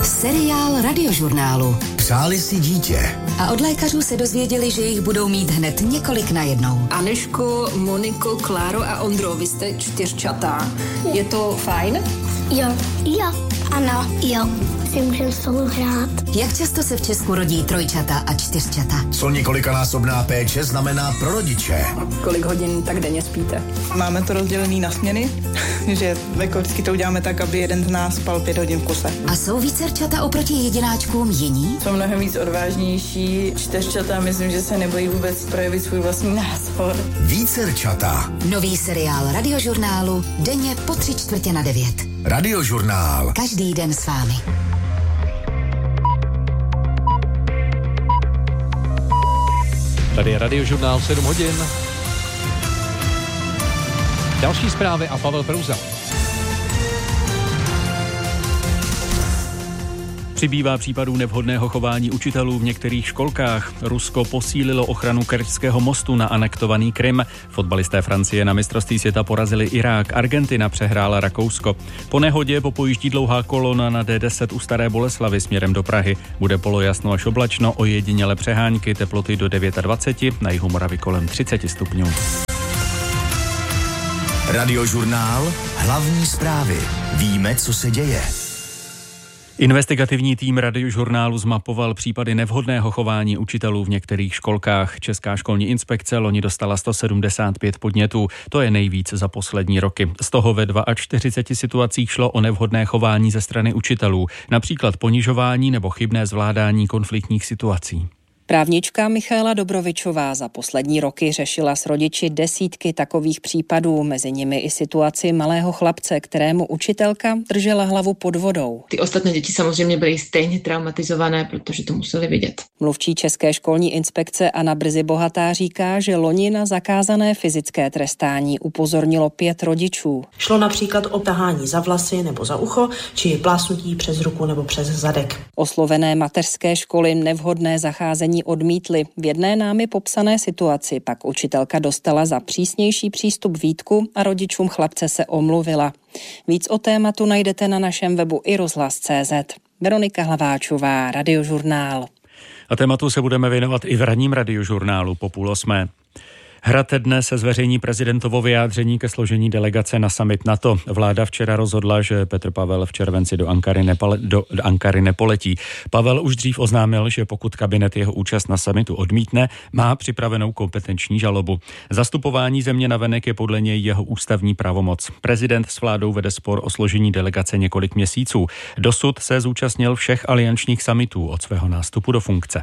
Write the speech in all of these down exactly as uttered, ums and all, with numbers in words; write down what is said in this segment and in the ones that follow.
Seriál Radiožurnálu. Přáli si dítě. A od lékařů se dozvěděli, že jich budou mít hned několik najednou. Anežko, Moniko, Kláro a Ondro, vy jste čtyřčatá. Je to fajn? Jo, jo, ano, jo. Si můžeme spolu hrát. Jak často se v Česku rodí trojčata a čtyřčata? Co několikanásobná péče znamená pro rodiče? A kolik hodin tak denně spíte? Máme to rozdělený na směny, že jako vždycky to uděláme tak, aby jeden z nás spal pět hodin v kuse. A jsou vícerčata oproti jedináčkům jiní? Jsou mnohem víc odvážnější. Čtyřčata, myslím, že se nebojí vůbec projevit svůj vlastní názor. Vícerčata. Nový seriál Radiožurnálu denně po tři čtvrtě na devět. Radiožurnál. Každý den s vámi. Tady je Radiožurnál sedm hodin. Další zprávy a Pavel Prouza. Přibývá případů nevhodného chování učitelů v některých školkách. Rusko posílilo ochranu Kerčského mostu na anektovaný Krym. Fotbalisté Francie na mistrovství světa porazili Irák. Argentina přehrála Rakousko. Po nehodě popojíždí dlouhá kolona na D deset u Staré Boleslavi směrem do Prahy. Bude polojasno až oblačno, ojediněle přehánky, teploty do dvacet devět, na jihu Moravy kolem třicet stupňů. Radiožurnál. Hlavní zprávy. Víme, co se děje. Investigativní tým Radiožurnálu zmapoval případy nevhodného chování učitelů v některých školkách. Česká školní inspekce loni dostala sto sedmdesát pět podnětů. To je nejvíc za poslední roky. Z toho ve čtyřiceti dvou situacích šlo o nevhodné chování ze strany učitelů, například ponižování nebo chybné zvládání konfliktních situací. Právnička Michaela Dobrovičová za poslední roky řešila s rodiči desítky takových případů, mezi nimi i situaci malého chlapce, kterému učitelka držela hlavu pod vodou. Ty ostatní děti samozřejmě byly stejně traumatizované, protože to museli vidět. Mluvčí České školní inspekce Anna Brzy Bohatá říká, že loni na zakázané fyzické trestání upozornilo pět rodičů. Šlo například o tahání za vlasy nebo za ucho, či plásnutí přes ruku nebo přes zadek. Oslovené mateřské školy nevhodné zacházení odmítli. V jedné námi popsané situaci pak učitelka dostala za přísnější přístup výtku a rodičům chlapce se omluvila. Víc o tématu najdete na našem webu i rozhlas tečka cé zet. Veronika Hlaváčová, Radiožurnál. A tématu se budeme věnovat i v ranním Radiožurnálu po půl osmé. Hrad dnes se zveřejní prezidentovo vyjádření ke složení delegace na summit NATO. Vláda včera rozhodla, že Petr Pavel v červenci do Ankary, nepale, do, do Ankary nepoletí. Pavel už dřív oznámil, že pokud kabinet jeho účast na summitu odmítne, má připravenou kompetenční žalobu. Zastupování země navenek je podle něj jeho ústavní pravomoc. Prezident s vládou vede spor o složení delegace několik měsíců. Dosud se zúčastnil všech aliančních summitů od svého nástupu do funkce.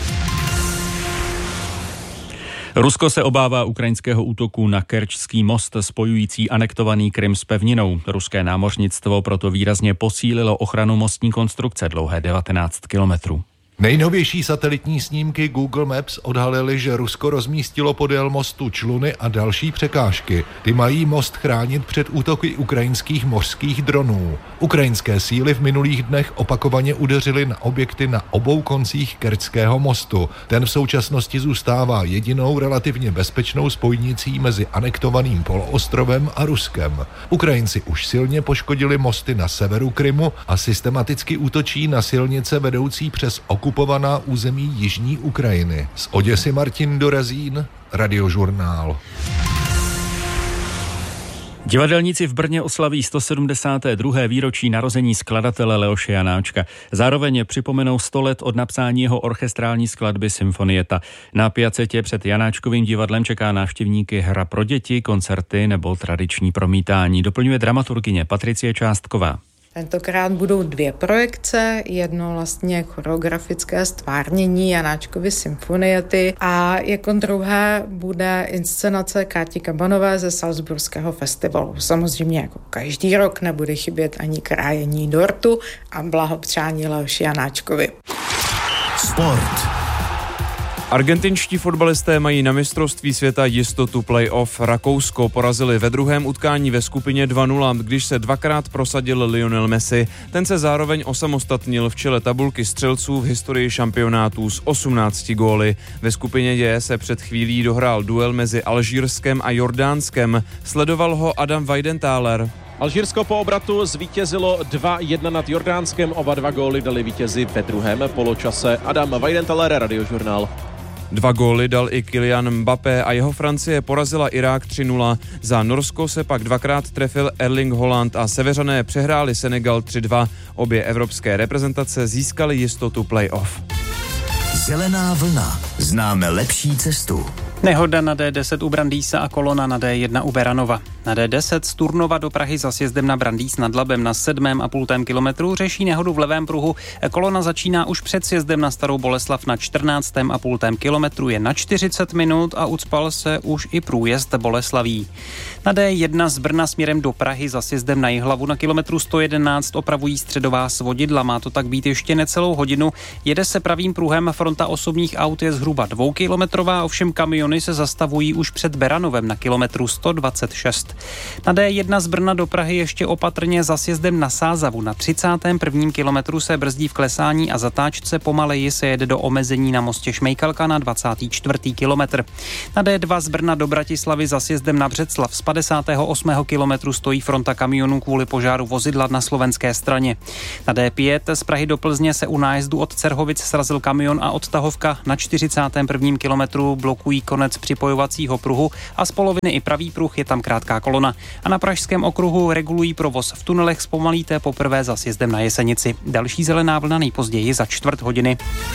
Rusko se obává ukrajinského útoku na Kerčský most spojující anektovaný Krym s pevninou. Ruské námořnictvo proto výrazně posílilo ochranu mostní konstrukce dlouhé devatenáct kilometrů. Nejnovější satelitní snímky Google Maps odhalily, že Rusko rozmístilo podél mostu čluny a další překážky. Ty mají most chránit před útoky ukrajinských mořských dronů. Ukrajinské síly v minulých dnech opakovaně udeřily na objekty na obou koncích Kerčského mostu. Ten v současnosti zůstává jedinou relativně bezpečnou spojnicí mezi anektovaným poloostrovem a Ruskem. Ukrajinci už silně poškodili mosty na severu Krymu a systematicky útočí na silnice vedoucí přes okupovaný okupovaná území jižní Ukrajiny. Z Oděsy Martin Dorazín, Radiožurnál. Divadelníci v Brně oslaví sto sedmdesáté druhé výročí narození skladatele Leoše Janáčka. Zároveň připomenou sto let od napsání jeho orchestrální skladby Symfonieta. Na Piacetě před Janáčkovým divadlem čeká návštěvníky hra pro děti, koncerty nebo tradiční promítání. Doplňuje dramaturgyně Patricie Částková. Tentokrát budou dvě projekce, jedno vlastně choreografické stvárnění Janáčkovy Symfoniety a jako druhé bude inscenace Káti Kabanové ze Salzburského festivalu. Samozřejmě jako každý rok nebude chybět ani krájení dortu a blahopřání Leoši Janáčkovi. Sport. Argentinští fotbalisté mají na mistrovství světa jistotu play-off. Rakousko porazili ve druhém utkání ve skupině dva nula, když se dvakrát prosadil Lionel Messi. Ten se zároveň osamostatnil v čele tabulky střelců v historii šampionátů s osmnácti góly. Ve skupině J se před chvílí dohrál duel mezi Alžírskem a Jordánskem. Sledoval ho Adam Weidenthaler. Alžírsko po obratu zvítězilo dva jedna nad Jordánskem. Oba dva góly dali vítězi ve druhém poločase. Adam Weidenteller, Radiožurnál. Dva góly dal i Kylian Mbappé a jeho Francie porazila Irák tři nula. Za Norsko se pak dvakrát trefil Erling Haaland a Seveřané přehráli Senegal tři dva. Obě evropské reprezentace získaly jistotu play-off. Zelená vlna. Známe lepší cestu. Nehoda na D deset u Brandýsa a kolona na D jedna u Beranova. Na D deset z Turnova do Prahy za sjezdem na Brandýs nad Labem na sedmém a půltém kilometru řeší nehodu v levém pruhu. Kolona začíná už před sjezdem na Starou Boleslav na čtrnáctém a půltém kilometru, je na čtyřicet minut a ucpal se už i průjezd Boleslaví. Na D jedna z Brna směrem do Prahy za sjezdem na Jihlavu na kilometru sto jedenáct opravují středová svodidla. Má to tak být ještě necelou hodinu. Jede se pravým pruhem, fronta osobních aut je zhruba dvoukilometrová, ovšem kamiony se zastavují už před Beranovem na kilometru sto dvacet šest. Na D jedna z Brna do Prahy ještě opatrně za sjezdem na Sázavu. Na třicátém prvním kilometru se brzdí v klesání a zatáčce, pomaleji se jede do omezení na mostě Šmejkalka na dvacátý čtvrtý kilometr. Na D dva z Brna do Bratislavy za sjezdem na Břeclav z padesátého osmého kilometru stojí fronta kamionů kvůli požáru vozidla na slovenské straně. Na D pět z Prahy do Plzně se u nájezdu od Cerhovic srazil kamion a odtahovka. Na čtyřicátém prvním kilometru blokují konec připojovacího pruhu a z poloviny i pravý pruh, je tam krátká kolona. A na Pražském okruhu regulují provoz. V tunelech zpomalíte poprvé za sjezdem na Jesenici. Další zelená vlna nejpozději za čtvrt hodiny.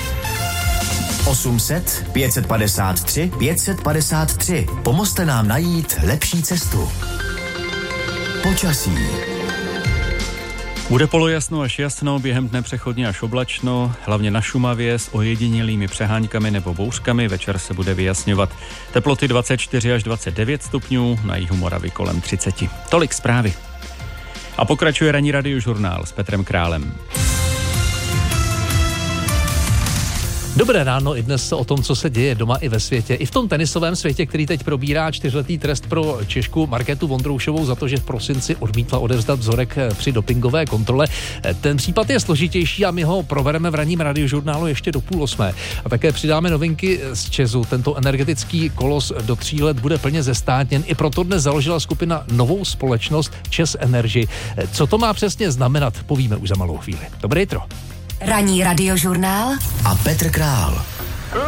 osm set, pět set padesát tři, pět set padesát tři. Pomozte nám najít lepší cestu. Počasí. Bude polojasno až jasno, během dne přechodně až oblačno, hlavně na Šumavě s ojedinělými přeháňkami nebo bouřkami, večer se bude vyjasňovat. Teploty dvacet čtyři až dvacet devět stupňů, na jihu Moravy kolem třicet. Tolik zprávy. A pokračuje ranní Radiožurnál s Petrem Králem. Dobré ráno i dnes o tom, co se děje doma i ve světě. I v tom tenisovém světě, který teď probírá čtyřletý trest pro Češku Markétu Vondroušovou za to, že v prosinci odmítla odevzdat vzorek při dopingové kontrole. Ten případ je složitější a my ho provedeme v ranním Radiožurnálu ještě do půl osmé. A také přidáme novinky z Česu. Tento energetický kolos do tří let bude plně zestátněn. I proto dnes založila skupina novou společnost Čes Energy. Co to má přesně znamenat, povíme už za malou chvíli. Dobré jitro. Ranní Radiožurnál a Petr Král.